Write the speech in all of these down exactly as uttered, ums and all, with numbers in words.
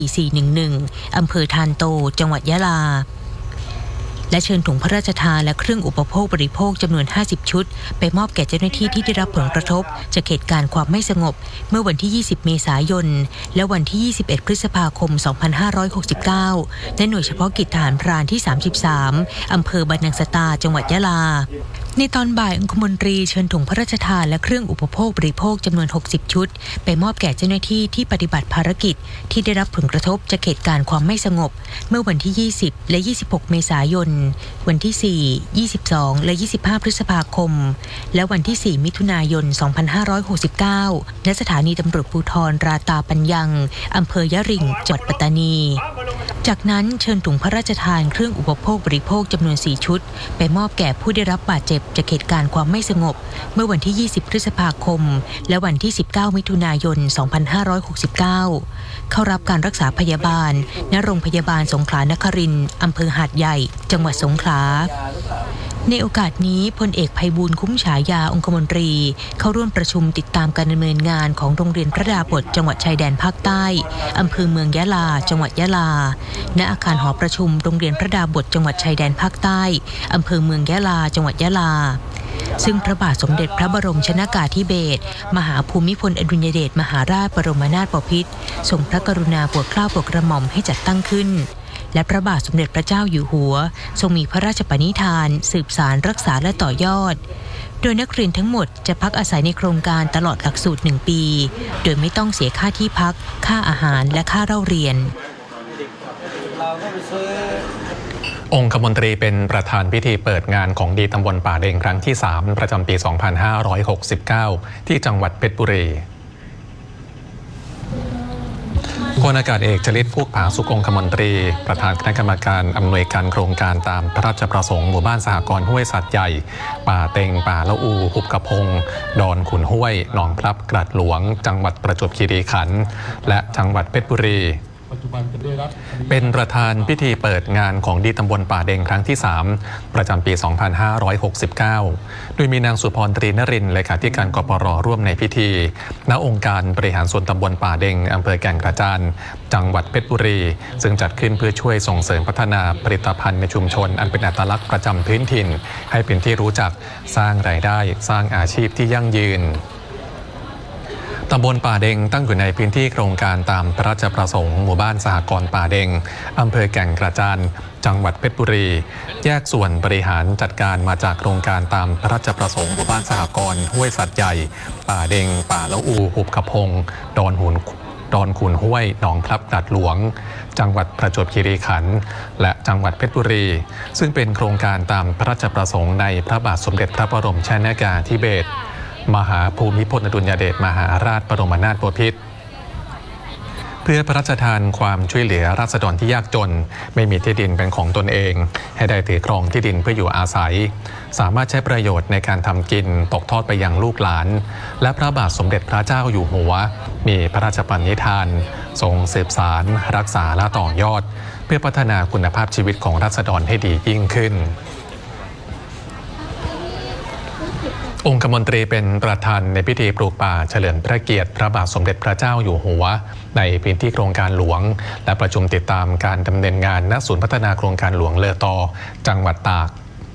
สี่หนึ่งหนึ่งอำเภอธารโตจังหวัดยะลาและเชิญถุงพระราชทานและเครื่องอุปโภคบริโภคจำนวนห้าสิบชุดไปมอบแก่เจ้าหน้าที่ที่ได้รับผลกระทบจากเหตุการณ์ความไม่สงบเมื่อวันที่ยี่สิบเมษายนและวันที่ยี่สิบเอ็ดพฤษภาคมสองพันห้าร้อยหกสิบเก้าณหน่วยเฉพาะกิจทหารพรานที่สามสิบสามอำเภอบันนังสตาจังหวัดยะลาในตอนบ่ายองคมนตรีเชิญถุงพระราชทานและเครื่องอุปโภคบริโภคจำนวนหกสิบชุดไปมอบแก่เจ้าหน้าที่ที่ปฏิบัติภารกิจที่ได้รับผลกระทบจากเหตุการณ์ความไม่สงบเมื่อวันที่ยี่สิบและยี่สิบหกเมษายนวันที่สี่ ยี่สิบสองและยี่สิบห้าพฤษภาคมและวันที่สี่มิถุนายนสองพันห้าร้อยหกสิบเก้าณสถานีตำรวจภูธรราตาปัญญังอำเภอยะริงจังหวัดปัตตานีจากนั้นเชิญถุงพระราชทานเครื่องอุปโภคบริโภคจำนวนสี่ชุดไปมอบแก่ผู้ได้รับบาดเจ็บจากเหตุการณ์ความไม่สงบเมื่อวันที่ยี่สิบพฤษภาคมและวันที่สิบเก้ามิถุนายนสองพันห้าร้อยหกสิบเก้าเข้ารับการรักษาพยาบาลณโรงพยาบาลสงขลานครินทร์อำเภอหาดใหญ่จังหวัดสงขลาในโอกาสนี้พลเอกไพบูลย์คุ้มฉายาองคมนตรีเข้าร่วมประชุมติดตามการดำเนินงานของโรงเรียนพระดาบทจังหวัดชายแดนภาคใต้อำเภอเมืองยะลาจังหวัดยะลาณอาคารหอประชุมโรงเรียนพระดาบทจังหวัดชายแดนภาคใต้อำเภอเมืองยะลาจังหวัดยะลาซึ่งพระบาทสมเด็จพระบรมชนากาธิเบศรมหาภูมิพลอดุลยเดชมหาราชบรมนาถบพิตรทรงพระกรุณาโปรดเกล้าโปรดกระหม่อมให้จัดตั้งขึ้นและพระบาทสมเด็จพระเจ้าอยู่หัวทรงมีพระราชปณิธานสืบสานรักษาและต่อยอดโดยนักเรียนทั้งหมดจะพักอาศัยในโครงการตลอดหลักสูตรหนึ่งปีโดยไม่ต้องเสียค่าที่พักค่าอาหารและค่าเล่าเรียนองคมนตรีเป็นประธานพิธีเปิดงานของดีตำบลป่าเด็งครั้งที่สามประจำปีสองพันห้าร้อยหกสิบเก้าที่จังหวัดเพชรบุรีพลอากาศเอกชลิตพูกผาสุของคมนตรีประธานคณะกรรมการอำนวยการโครงการตามพระราชประสงค์หมู่บ้านสหกรณ์ห้วยสัตว์ใหญ่ป่าเต็งป่าละอูหุบกระพงดอนขุนห้วยหนองพลับกลัดหลวงจังหวัดประจวบคีรีขันธ์และจังหวัดเพชรบุรีเป็นประธานพิธีเปิดงานของดีตำบลป่าเด็งครั้งที่สามประจำปีสองพันห้าร้อยหกสิบเก้าโดยมีนางสุพรตรีนรินทร์เลขาธิการกปร.ร่วมในพิธีณองค์การบริหารส่วนตำบลป่าเด็งอำเภอแก่งกระจานจังหวัดเพชรบุรีซึ่งจัดขึ้นเพื่อช่วยส่งเสริมพัฒนาผลิตภัณฑ์ในชุมชนอันเป็นอัตลักษณ์ประจำพื้นถิ่นให้เป็นที่รู้จักสร้างรายได้สร้างอาชีพที่ยั่งยืนตำบลป่าเด็งตั้งอยู่ในพื้นที่โครงการตามพระราชประสงค์หมู่บ้านสหกรณ์ป่าเด็งอำเภอแก่งกระจานจังหวัดเพชรบุรีแยกส่วนบริหารจัดการมาจากโครงการตามพระราชประสงค์หมู่บ้านสหกรณ์ห้วยสัตว์ใหญ่ป่าเด็งป่าละอูหุบกระพงดอนหุนดอนขุนห้วยหนองพลับกลัดหลวงจังหวัดประจวบคีรีขันธ์และจังหวัดเพชรบุรีซึ่งเป็นโครงการตามพระราชประสงค์ในพระบาทสมเด็จพระบรมชนกาธิเบศรมหาภูมิพลอดุลยเดชมหาราชบรมนาถบพิตรเพื่อพระราชทานความช่วยเหลือราษฎรที่ยากจนไม่มีที่ดินเป็นของตนเองให้ได้ถือครองที่ดินเพื่ออยู่อาศัยสามารถใช้ประโยชน์ในการทำกินตกทอดไปยังลูกหลานและพระบาทสมเด็จพระเจ้าอยู่หัวมีพระราชปณิธานทรงสืบสานรักษาและต่อยอดเพื่อพัฒนาคุณภาพชีวิตของราษฎรให้ดียิ่งขึ้นองคมนตรีเป็นประธานในพิธีปลูกป่าเฉลิมพระเกียรติพระบาทสมเด็จพระเจ้าอยู่หัวในพื้นที่โครงการหลวงและประชุมติดตามการดำเนินงานณศูนย์พัฒนาโครงการหลวงเลอตอจังหวัดตาก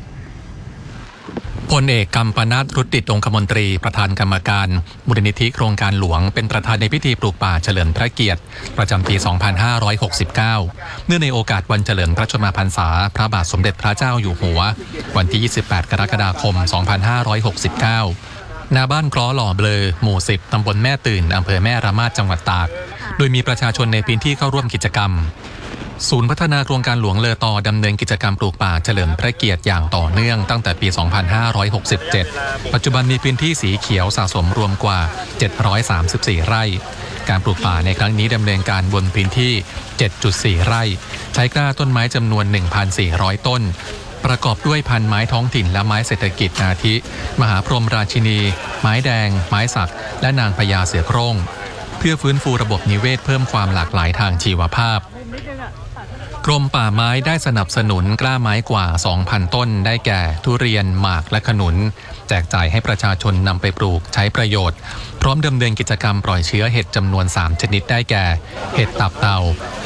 พลเอกกัมปนาท รุตติองคมนตรีประธานกรรมการมูลนิธิโครงการหลวงเป็นประธานในพิธีปลูกป่าเฉลิมพระเกียรติประจำปีสองพันห้าร้อยหกสิบเก้าเนื่องในโอกาสวันเฉลิมพระชนมพรรษาพระบาทสมเด็จพระเจ้าอยู่หัววันที่ยี่สิบแปดกรกฎาคมสองพันห้าร้อยหกสิบเก้าณบ้านคล้อหล่อเบลอหมู่สิบตำบลแม่ตื่นอำเภอแม่ระมาดจังหวัดตากโดยมีประชาชนในพื้นที่เข้าร่วมกิจกรรมศูนย์พัฒนาโครงการหลวงเลอตอดำเนินกิจกรรมปลูกป่าเฉลิมพระเกียรติอย่างต่อเนื่องตั้งแต่ปี สองพันห้าร้อยหกสิบเจ็ด ปัจจุบันมีพื้นที่สีเขียวสะสมรวมกว่า เจ็ดร้อยสามสิบสี่ ไร่การปลูกป่าในครั้งนี้ดำเนินการบนพื้นที่ เจ็ดจุดสี่ ไร่ใช้กล้าต้นไม้จำนวน หนึ่งพันสี่ร้อย ต้นประกอบด้วยพันไม้ท้องถิ่นและไม้เศรษฐกิจอาทิมหาพรหมราชินีไม้แดงไม้สักและนางพญาเสือโคร่งเพื่อฟื้นฟูระบบนิเวศเพิ่มความหลากหลายทางชีวภาพกรมป่าไม้ได้สนับสนุนกล้าไม้กว่า สองพัน ต้นได้แก่ทุเรียนหมากและขนุนแจกจ่ายให้ประชาชนนำไปปลูกใช้ประโยชน์พร้อมดำเนินกิจกรรมปล่อยเชื้อเห็ดจำนวนสามชนิดได้แก่เห็ดตับเต่า